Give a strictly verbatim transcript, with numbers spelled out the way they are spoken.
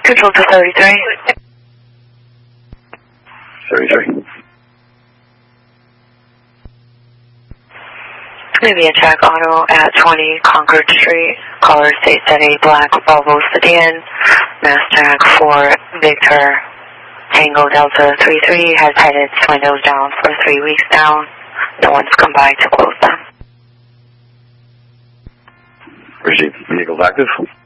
Control to thirty-three. thirty-three. Maybe a track auto at twenty Concord Street. Caller states that a black Volvo sedan, mass tag for Victor Tango Delta three three, has had its windows down for three weeks now. No one's come by to close them. Receive. Vehicle's active.